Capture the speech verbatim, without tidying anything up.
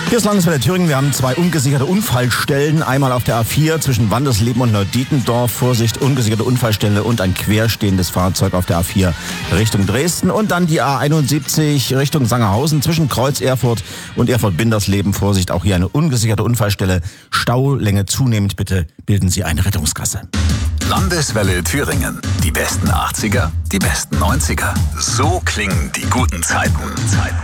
Hier ist Landeswelle Thüringen. Wir haben zwei ungesicherte Unfallstellen. Einmal auf der A vier zwischen Wandersleben und Neudietendorf. Vorsicht, ungesicherte Unfallstelle und ein querstehendes Fahrzeug auf der A vier Richtung Dresden. Und dann die A einundsiebzig Richtung Sangerhausen zwischen Kreuz Erfurt und Erfurt-Bindersleben. Vorsicht, auch hier eine ungesicherte Unfallstelle. Staulänge zunehmend. Bitte bilden Sie eine Rettungsgasse. Landeswelle Thüringen. Die besten achtziger, die besten neunziger. So klingen die guten Zeiten. Zeiten.